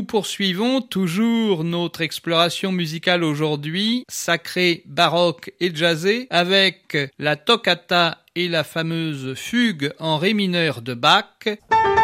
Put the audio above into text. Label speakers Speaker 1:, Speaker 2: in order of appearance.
Speaker 1: poursuivons toujours notre exploration musicale aujourd'hui, sacrée, baroque et jazzée, avec la toccata et la fameuse fugue en ré mineur de Bach.